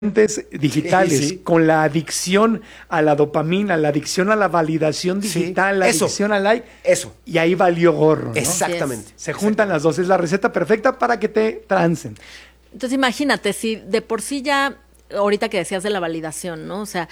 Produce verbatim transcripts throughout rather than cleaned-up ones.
digitales, Sí, sí. con la adicción a la dopamina, la adicción a la validación digital, Sí, la eso. adicción al like, Eso. y ahí valió gorro, ¿no? Exactamente. Se juntan las dos, es la receta perfecta para que te trancen. Entonces imagínate, si de por sí ya, ahorita que decías de la validación, ¿no? O sea,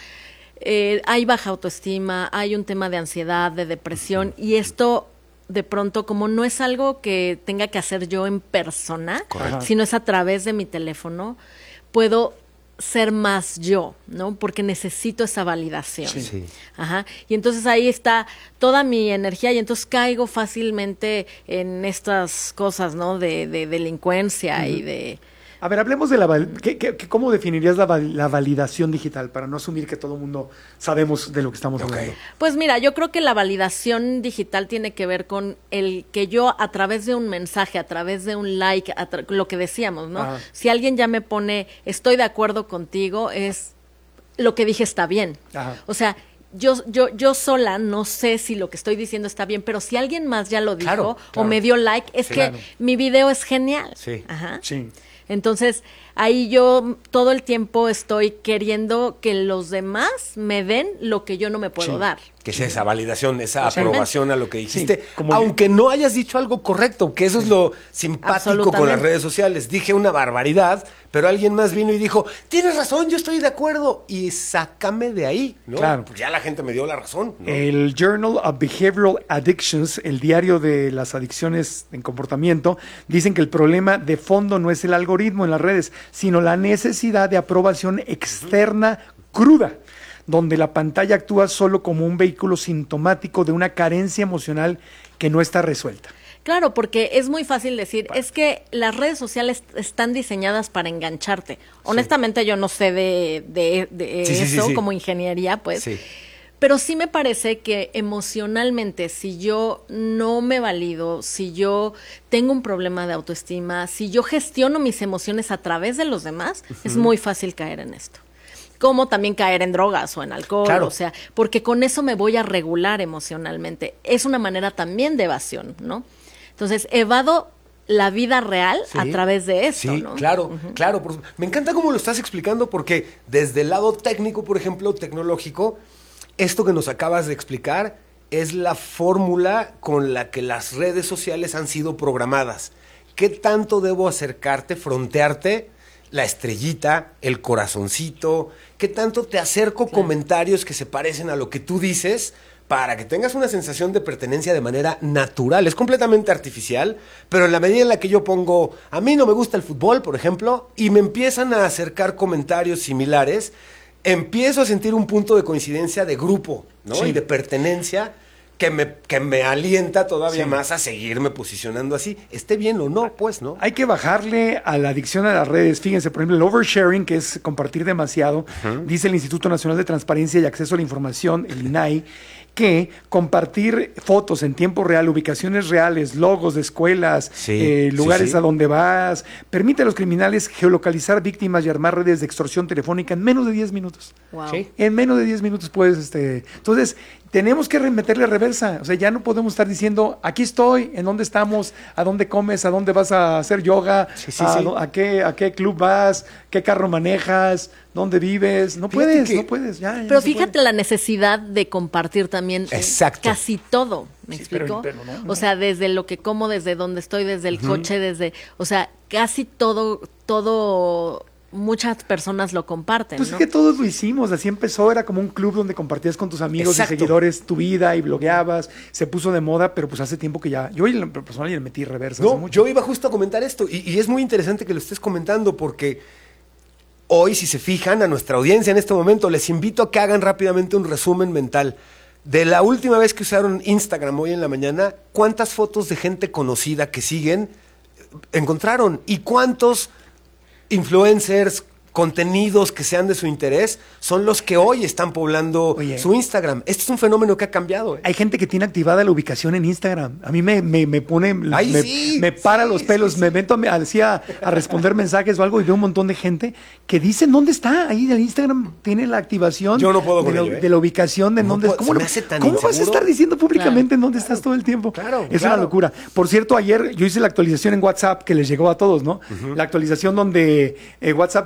eh, hay baja autoestima, hay un tema de ansiedad, de depresión, y esto de pronto, como no es algo que tenga que hacer yo en persona, Correcto. sino es a través de mi teléfono, puedo ser más yo, ¿no? Porque necesito esa validación. Sí. Sí. Ajá. Y entonces ahí está toda mi energía y entonces caigo fácilmente en estas cosas, ¿no? De, de delincuencia uh-huh. y de... A ver, hablemos de la... Val- ¿qué, qué, ¿Cómo definirías la, val- la validación digital? Para no asumir que todo el mundo sabemos de lo que estamos Okay. hablando. Pues mira, yo creo que la validación digital tiene que ver con el que yo a través de un mensaje, a través de un like, a tra- lo que decíamos, ¿no? Ajá. Si alguien ya me pone, estoy de acuerdo contigo, es lo que dije está bien. Ajá. O sea... Yo, yo, yo sola no sé si lo que estoy diciendo está bien, pero si alguien más ya lo dijo Claro, o claro. me dio like, es Sí, que claro. mi video es genial. Sí. Ajá. Sí. Entonces, ahí yo todo el tiempo estoy queriendo que los demás me den lo que yo no me puedo Sí. dar. Que sea esa validación, esa Exactamente. aprobación a lo que dijiste, Sí, como- aunque no hayas dicho algo correcto, que eso es lo simpático con las Absolutamente. redes sociales. Dije una barbaridad, pero alguien más vino y dijo, tienes razón, yo estoy de acuerdo, y sácame de ahí, ¿no? Claro. Pues ya la gente me dio la razón, ¿no? El Journal of Behavioral Addictions, el diario de las adicciones en comportamiento, dicen que el problema de fondo no es el algoritmo en las redes, sino la necesidad de aprobación externa cruda, donde la pantalla actúa solo como un vehículo sintomático de una carencia emocional que no está resuelta. Claro, porque es muy fácil decir, es que las redes sociales están diseñadas para engancharte. Honestamente, yo no sé de, de, de Sí, sí, sí, eso sí. como ingeniería, pues. Sí. Pero sí me parece que emocionalmente, si yo no me valido, si yo tengo un problema de autoestima, si yo gestiono mis emociones a través de los demás, uh-huh. es muy fácil caer en esto. Como también caer en drogas o en alcohol, Claro. o sea, porque con eso me voy a regular emocionalmente. Es una manera también de evasión, ¿no? Entonces, evado la vida real Sí. a través de esto, Sí, ¿no? claro, Uh-huh. claro. Por- me encanta cómo lo estás explicando porque desde el lado técnico, por ejemplo, tecnológico, esto que nos acabas de explicar es la fórmula con la que las redes sociales han sido programadas. ¿Qué tanto debo acercarte, frontearte? La estrellita, el corazoncito, ¿qué tanto te acerco Claro. comentarios que se parecen a lo que tú dices para que tengas una sensación de pertenencia de manera natural? Es completamente artificial, pero en la medida en la que yo pongo, a mí no me gusta el fútbol, por ejemplo, y me empiezan a acercar comentarios similares, empiezo a sentir un punto de coincidencia de grupo, ¿no? Sí. Y de pertenencia que me, que me alienta todavía Sí. más a seguirme posicionando así, esté bien o no, pues, ¿no? Hay que bajarle a la adicción a las redes. Fíjense, por ejemplo, el oversharing, que es compartir demasiado, uh-huh. dice el Instituto Nacional de Transparencia y Acceso a la Información, el I N A I, que compartir fotos en tiempo real, ubicaciones reales, logos de escuelas, Sí, eh, lugares sí, sí. a donde vas, permite a los criminales geolocalizar víctimas y armar redes de extorsión telefónica en menos de diez minutos. Wow. Sí. En menos de diez minutos puedes, este... Entonces, tenemos que meterle reversa. O sea, ya no podemos estar diciendo, aquí estoy, en dónde estamos, a dónde comes, a dónde vas a hacer yoga, Sí, sí, a, sí. dó- a qué, a qué club vas, qué carro manejas, dónde vives. No Fíjate puedes, que- no puedes. Ya, ya Pero no se fíjate puede. la necesidad de compartir también eh, Exacto. casi todo, ¿me Sí, explico? pero- pero no, O sea, desde lo que como, desde donde estoy, desde el coche, desde, o sea, casi todo, todo, muchas personas lo comparten, Pues ¿no? es que todos lo hicimos, así empezó, era como un club donde compartías con tus amigos Exacto. y seguidores tu vida y blogueabas, se puso de moda, pero pues hace tiempo que ya, yo en lo personal ya le metí reversa hace No, mucho. yo iba justo a comentar esto y, y es muy interesante que lo estés comentando porque hoy, si se fijan, a nuestra audiencia en este momento, les invito a que hagan rápidamente un resumen mental. De la última vez que usaron Instagram hoy en la mañana, ¿cuántas fotos de gente conocida que siguen encontraron? ¿Y cuántos influencers, contenidos que sean de su interés son los que hoy están poblando Oye. su Instagram? Este es un fenómeno que ha cambiado. ¿eh? Hay gente que tiene activada la ubicación en Instagram. A mí me, me, me pone, Ay, me, sí, me para sí, los pelos, sí, sí. me meto a, me- así a, a responder mensajes o algo y veo un montón de gente que dicen dónde está. Ahí el Instagram tiene la activación Yo no puedo de, con la, ello, ¿eh? de la ubicación de No dónde puedo, ¿Cómo, se lo- me hace tan ¿cómo vas a inseguro? estar diciendo públicamente Claro. en dónde estás todo el tiempo? Claro, Es claro. una locura. Por cierto, ayer yo hice la actualización en WhatsApp que les llegó a todos, ¿no? La actualización donde eh, WhatsApp está fortaleciendo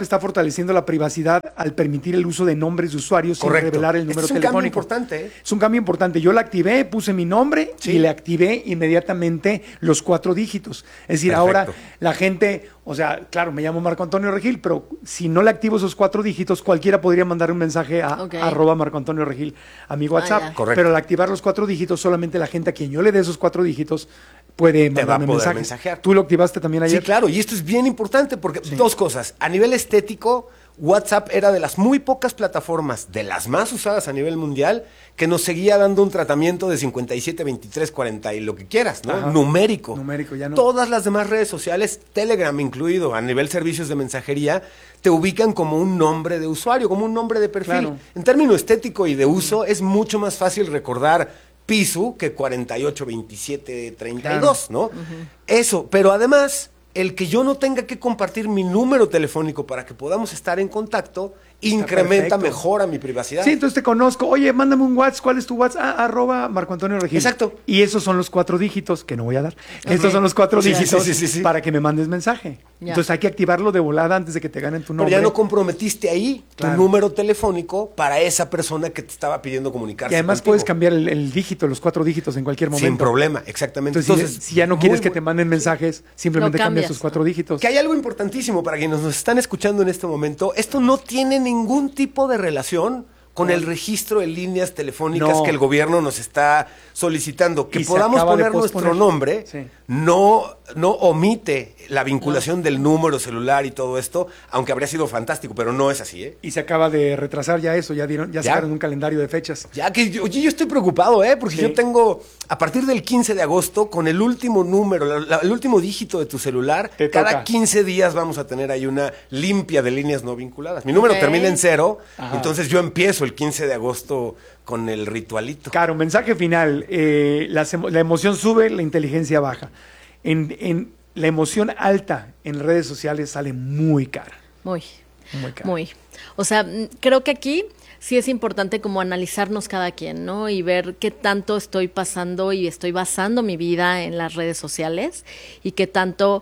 fortaleciendo la privacidad al permitir el uso de nombres de usuarios Correcto. sin revelar el número Este es un telefónico. cambio importante, ¿eh? Es un cambio importante. Yo la activé, puse mi nombre Sí. y le activé inmediatamente los cuatro dígitos. Es decir, Perfecto. ahora la gente, o sea, claro, me llamo Marco Antonio Regil, pero si no le activo esos cuatro dígitos, cualquiera podría mandar un mensaje a Ok. arroba Marco Antonio Regil a mi WhatsApp. Ah, ya. Correcto. Pero al activar los cuatro dígitos, solamente la gente a quien yo le dé esos cuatro dígitos puede Te va a mandarme poder mensajes. mensajear. ¿Tú lo activaste también ayer? Sí, claro, y esto es bien importante porque dos cosas. A nivel estético, WhatsApp era de las muy pocas plataformas, de las más usadas a nivel mundial, que nos seguía dando un tratamiento de cincuenta y siete, veintitrés, cuarenta y lo que quieras, ¿no? Ajá. Numérico. Numérico, ya no. Todas las demás redes sociales, Telegram incluido, a nivel servicios de mensajería, te ubican como un nombre de usuario, como un nombre de perfil. Claro. En términos estético y de uso, es mucho más fácil recordar Pisu que cuarenta y ocho, veintisiete, treinta y dos, ¿no? Eso, pero además, el que yo no tenga que compartir mi número telefónico para que podamos estar en contacto, incrementa, perfecto. mejora mi privacidad. Sí, entonces te conozco. Oye, mándame un WhatsApp. ¿Cuál es tu WhatsApp? Ah, arroba Marco Antonio Regil. Exacto. Y esos son los cuatro dígitos que no voy a dar. Estos son los cuatro Sí, sí, dígitos sí, sí, sí. para que me mandes mensaje. Ya. Entonces hay que activarlo de volada antes de que te ganen tu Pero nombre. ya no comprometiste ahí Claro. tu número telefónico para esa persona que te estaba pidiendo comunicarse Y además contigo. puedes cambiar el, el dígito, los cuatro dígitos en cualquier momento. Sin problema, exactamente. Entonces, si- si, ya no muy quieres que bu- te manden mensajes, simplemente Lo cambias cambias, tus cuatro ¿no? dígitos. Que hay algo importantísimo para quienes nos están escuchando en este momento. Esto no tiene ningún tipo de relación con el registro de líneas telefónicas No. que el gobierno nos está solicitando. Que Y se podamos acaba de poner nuestro posponer. nombre Sí. no, no omite la vinculación del número celular y todo esto, aunque habría sido fantástico, pero no es así, ¿eh? Y se acaba de retrasar ya eso, ya dieron, ya, ¿Ya? sacaron un calendario de fechas. Ya que yo, oye, yo estoy preocupado, ¿eh? Porque Sí. yo tengo, a partir del quince de agosto, con el último número, la- la- el último dígito de tu celular, Te cada toca. quince días vamos a tener ahí una limpia de líneas no vinculadas. Mi número Ok. termina en cero, Ajá. entonces yo empiezo el quince de agosto con el ritualito. Claro, mensaje final. eh, las emo- la emoción sube, la inteligencia baja. En, en la emoción alta en redes sociales sale muy cara. Muy, Muy cara. muy. O sea, mm, creo que aquí sí es importante como analizarnos cada quien, ¿no? Y ver qué tanto estoy pasando y estoy basando mi vida en las redes sociales y qué tanto,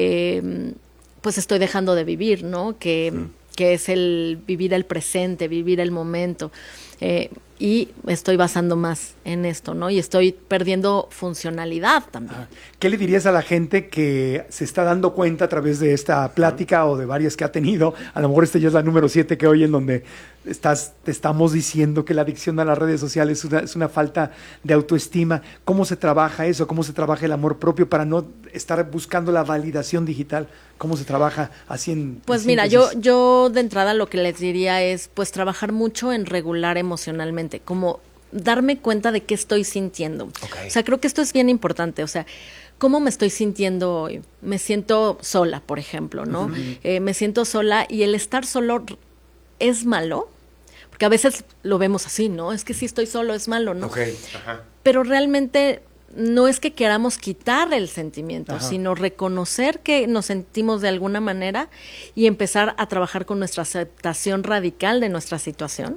eh, pues estoy dejando de vivir, ¿no? Que, que es el vivir el presente, vivir el momento. Eh, y estoy basando más en esto, ¿no? Y estoy perdiendo funcionalidad también. Ah, ¿Qué le dirías a la gente que se está dando cuenta a través de esta plática o de varias que ha tenido? A lo mejor esta ya es la número siete que hoy en donde estás, te estamos diciendo que la adicción a las redes sociales es una, es una falta de autoestima. ¿Cómo se trabaja eso? ¿Cómo se trabaja el amor propio para no estar buscando la validación digital? ¿Cómo se trabaja así en Pues en mira, yo, síntesis? yo de entrada lo que les diría es pues trabajar mucho en regular emocionalmente, como darme cuenta de qué estoy sintiendo. Ok. O sea, creo que esto es bien importante. O sea, ¿cómo me estoy sintiendo hoy? Me siento sola, por ejemplo, ¿no? Eh, me siento sola y el estar solo r- es malo, porque a veces lo vemos así, ¿no? Es que si estoy solo es malo, ¿no? Ok, ajá. Pero realmente no es que queramos quitar el sentimiento, Ajá. sino reconocer que nos sentimos de alguna manera y empezar a trabajar con nuestra aceptación radical de nuestra situación.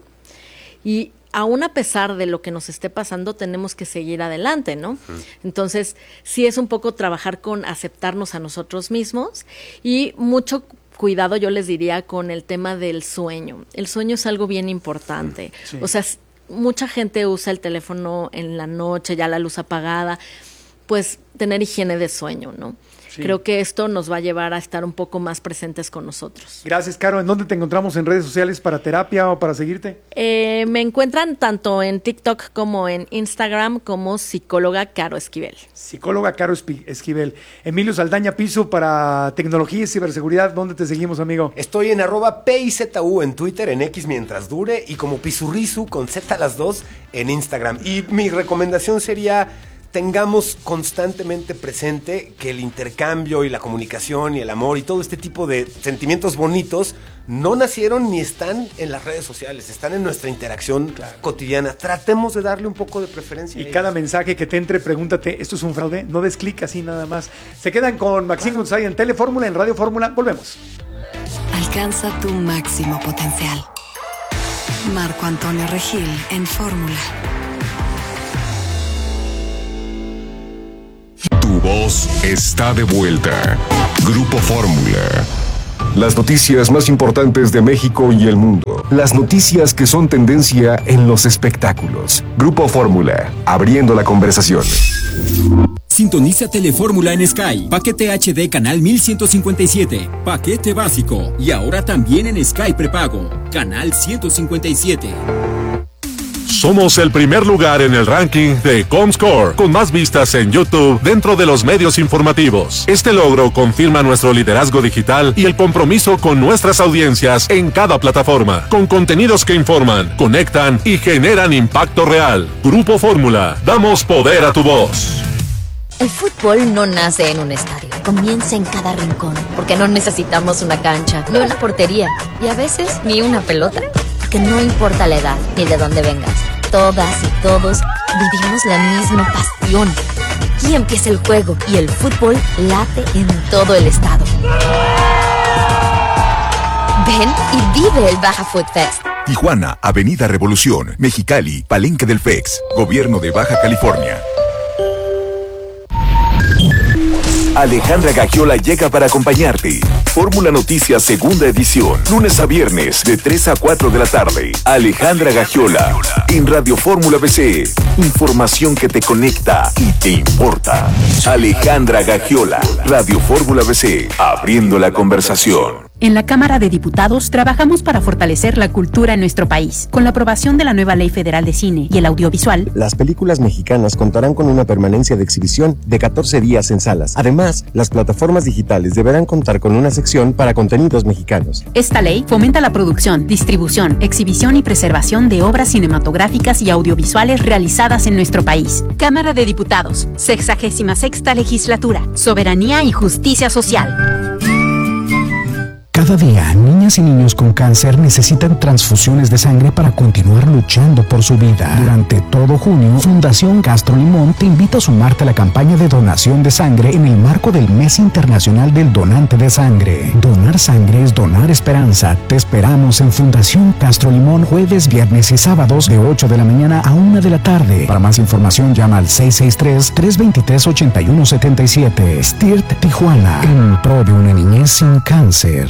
Y aún a pesar de lo que nos esté pasando, tenemos que seguir adelante, ¿no? Entonces, sí es un poco trabajar con aceptarnos a nosotros mismos y mucho cuidado, yo les diría, con el tema del sueño. El sueño es algo bien importante. Sí. O sea, s- mucha gente usa el teléfono en la noche, ya la luz apagada, pues tener higiene de sueño, ¿no? Sí. Creo que esto nos va a llevar a estar un poco más presentes con nosotros. Gracias, Caro. ¿En dónde te encontramos en redes sociales para terapia o para seguirte? Eh, me encuentran tanto en TikTok como en Instagram como psicóloga Caro Esquivel. Psicóloga Caro Espi- Esquivel. Emilio Saldaña Piso para tecnología y ciberseguridad. ¿Dónde te seguimos, amigo? Estoy en arroba P I Z U en Twitter, en X mientras dure, y como Pisurrisu con Z las dos en Instagram. Y mi recomendación sería, tengamos constantemente presente que el intercambio y la comunicación y el amor y todo este tipo de sentimientos bonitos no nacieron ni están en las redes sociales, están en nuestra interacción cotidiana. Tratemos de darle un poco de preferencia. Y a cada ellos. mensaje que te entre, pregúntate, ¿esto es un fraude? No des clic así nada más. Se quedan con Maxine González en Telefórmula, en Radio Fórmula. Volvemos. Alcanza tu máximo potencial. Marco Antonio Regil en Fórmula. Tu voz está de vuelta. Grupo Fórmula. Las noticias más importantes de México y el mundo. Las noticias que son tendencia en los espectáculos. Grupo Fórmula, abriendo la conversación. Sintoniza Telefórmula en Sky. Paquete H D canal mil ciento cincuenta y siete. Paquete básico. Y ahora también en Sky prepago. Canal ciento cincuenta y siete. Somos el primer lugar en el ranking de Comscore, con más vistas en YouTube dentro de los medios informativos. Este logro confirma nuestro liderazgo digital y el compromiso con nuestras audiencias en cada plataforma, con contenidos que informan, conectan y generan impacto real. Grupo Fórmula, damos poder a tu voz. El fútbol no nace en un estadio, comienza en cada rincón, porque no necesitamos una cancha, ni una portería, y a veces ni una pelota. Que no importa la edad ni de dónde vengas, todas y todos vivimos la misma pasión. Aquí empieza el juego y el fútbol late en todo el estado. Ven y vive el Baja Food Fest. Tijuana, Avenida Revolución, Mexicali, Palenque del F E X, Gobierno de Baja California. Alejandra Gagiola llega para acompañarte. Fórmula Noticias segunda edición, lunes a viernes de tres a cuatro de la tarde. Alejandra Gagiola en Radio Fórmula B C. Información que te conecta y te importa. Alejandra Gagiola, Radio Fórmula B C, abriendo la conversación. En la Cámara de Diputados trabajamos para fortalecer la cultura en nuestro país. Con la aprobación de la nueva Ley Federal de Cine y el Audiovisual, las películas mexicanas contarán con una permanencia de exhibición de catorce días en salas. Además, las plataformas digitales deberán contar con una sección para contenidos mexicanos. Esta ley fomenta la producción, distribución, exhibición y preservación de obras cinematográficas y audiovisuales realizadas en nuestro país. Cámara de Diputados, sexagésima sexta legislatura, soberanía y justicia social. Cada día, niñas y niños con cáncer necesitan transfusiones de sangre para continuar luchando por su vida. Durante todo junio, Fundación Castro Limón te invita a sumarte a la campaña de donación de sangre en el marco del Mes Internacional del Donante de Sangre. Donar sangre es donar esperanza. Te esperamos en Fundación Castro Limón jueves, viernes y sábados de ocho de la mañana a una de la tarde. Para más información, llama al seis seis tres, tres dos tres, ocho uno siete siete. S T I R T Tijuana, en pro de una niñez sin cáncer.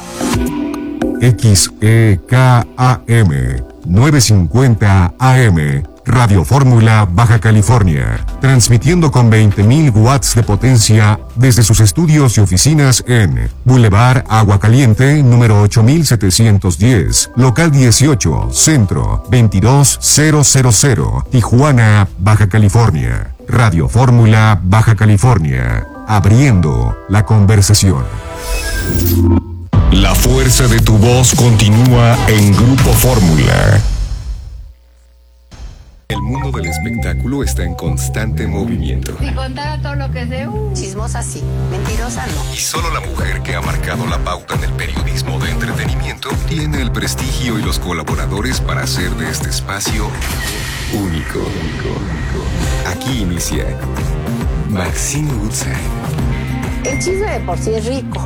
X E K A M novecientos cincuenta A M, Radio Fórmula Baja California, transmitiendo con veinte mil watts de potencia desde sus estudios y oficinas en Boulevard Agua Caliente, número ocho mil setecientos diez, local dieciocho, Centro, veintidós mil, Tijuana, Baja California. Radio Fórmula Baja California, abriendo la conversación. La fuerza de tu voz continúa en Grupo Fórmula. El mundo del espectáculo está en constante movimiento. Si contara todo lo que sé, uh, chismosa sí, mentirosa no. Y solo la mujer que ha marcado la pauta en el periodismo de entretenimiento tiene el prestigio y los colaboradores para hacer de este espacio único. Aquí inicia Maxine Woodside. El chisme de por sí es rico.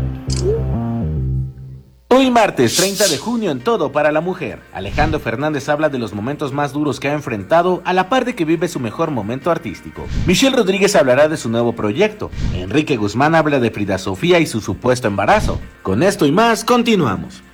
Hoy martes treinta de junio en Todo para la Mujer, Alejandro Fernández habla de los momentos más duros que ha enfrentado a la par de que vive su mejor momento artístico. Michelle Rodríguez hablará de su nuevo proyecto. Enrique Guzmán habla de Frida Sofía y su supuesto embarazo. Con esto y más, continuamos.